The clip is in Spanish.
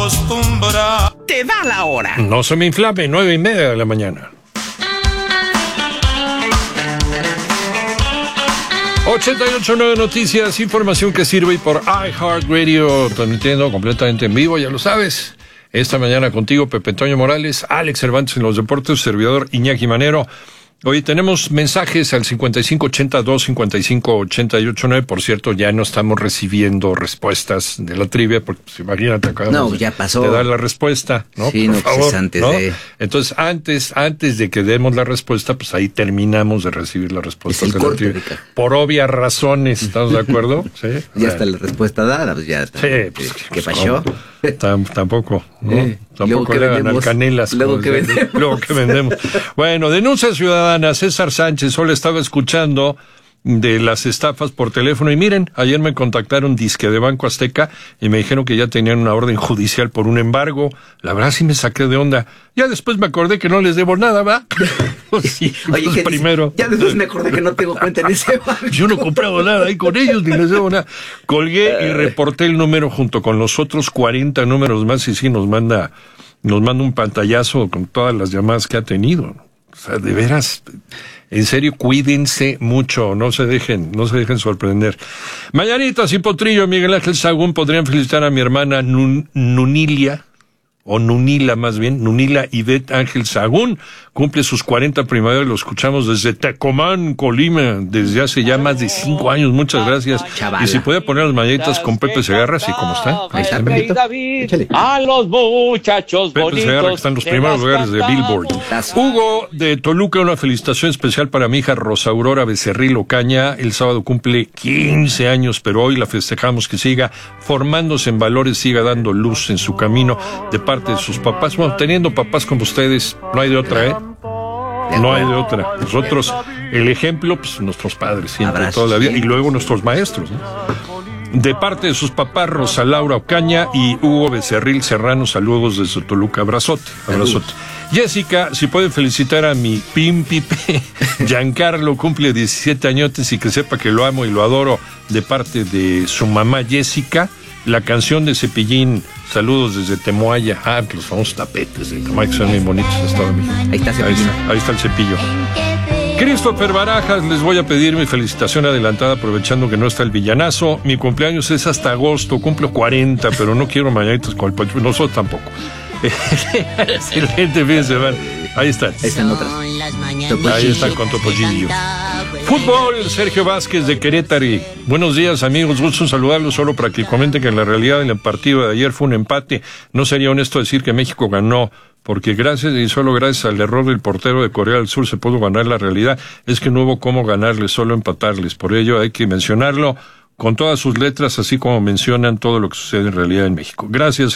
acostumbrar. Te da la hora. No se me inflame, 9:30 de la mañana. 88.9 Noticias, información que sirve y por iHeartRadio, transmitiendo completamente en vivo, ya lo sabes. Esta mañana contigo, Pepe Toño Morales, Alex Cervantes en los deportes, servidor Iñaki Manero. Hoy tenemos mensajes al 5582-5588.9. Por cierto, ya no estamos recibiendo respuestas de la trivia, porque pues, imagínate, acabamos ya pasó. de dar la respuesta, ¿no? Sí, por no, favor, pues antes ¿no? de... Entonces, antes de que demos la respuesta, pues ahí terminamos de recibir la respuesta Es el de la corte, trivia. Ricardo. Por obvias razones, ¿estamos de acuerdo? Sí. Ya está la respuesta dada, pues ya está. Sí, pues, ¿Qué pasó? Tampoco, ¿no? Tampoco le hagan al canelas. Luego que vendemos. Bueno, denuncia ciudadana. César Sánchez, solo estaba escuchando de las estafas por teléfono y miren, ayer me contactaron disque de Banco Azteca y me dijeron que ya tenían una orden judicial por un embargo. La verdad sí me saqué de onda. Ya después me acordé que no les debo nada, ¿va? Sí, Oye, pues primero. Ya después me acordé que no tengo cuenta en ese banco. Yo no he comprado nada ahí con ellos, ni les debo nada. Colgué y reporté el número junto con los otros 40 números más y sí nos manda un pantallazo con todas las llamadas que ha tenido. O sea, de veras, en serio, cuídense mucho, no se dejen sorprender. Mañanitas y potrillo, Miguel Ángel Sagún, podrían felicitar a mi hermana Nunilia, o Nunila más bien, Nunila Ivette Ángel Sagún, cumple sus 40 primaveras, lo escuchamos desde Tecomán, Colima, desde hace ya más de 5 años, muchas gracias. Chavala. Y si puede poner las mañanitas con Pepe Segarra, así como está. Ahí está, Rey David, a los muchachos Pepe bonitos. Segarra, que está en los primeros lugares de Billboard. Hugo de Toluca, una felicitación especial para mi hija Rosa Aurora Becerril Ocaña. El sábado cumple 15 años, pero hoy la festejamos, que siga formándose en valores, siga dando luz en su camino de parte de sus papás. Bueno, teniendo papás como ustedes, no hay de otra, ¿eh? No hay de otra. Nosotros, el ejemplo, pues nuestros padres, siempre, Abrazos, toda la vida, ¿sí? y luego nuestros maestros, ¿no? De parte de sus papás, Rosa Laura Ocaña y Hugo Becerril Serrano, saludos desde Toluca, abrazote. Jessica, si pueden felicitar a mi Pimpipe, Giancarlo, cumple 17 añotes y que sepa que lo amo y lo adoro de parte de su mamá Jessica. La canción de Cepillín, saludos desde Temoaya. Los famosos tapetes de Temoaya que son muy bonitos. Ahí está Cepillín. Ahí está el cepillo. Christopher Barajas, les voy a pedir mi felicitación adelantada aprovechando que no está el villanazo. Mi cumpleaños es hasta agosto, cumplo 40, pero no quiero mañanitas con el pocho. Nosotros tampoco. Excelente fin de semana. Ahí están. Ahí están otras. Ahí están con Topollillo. Fútbol, Sergio Vázquez de Querétaro. Buenos días, amigos. Gusto en saludarlos solo para que comenten que en la realidad en el partido de ayer fue un empate. No sería honesto decir que México ganó, porque gracias y solo gracias al error del portero de Corea del Sur se pudo ganar. La realidad es que no hubo cómo ganarles, solo empatarles. Por ello hay que mencionarlo con todas sus letras, así como mencionan todo lo que sucede en realidad en México. Gracias.